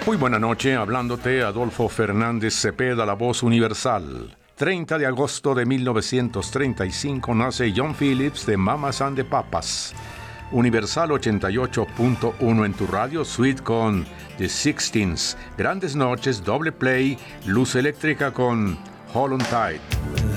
Muy buena noche, hablándote Adolfo Fernández Cepeda, la voz universal. 30 de agosto de 1935 nace John Phillips de Mamas and the Papas. Universal 88.1 en tu radio, suite con The Sixteens. Grandes noches, doble play, luz eléctrica con Hold on Tight.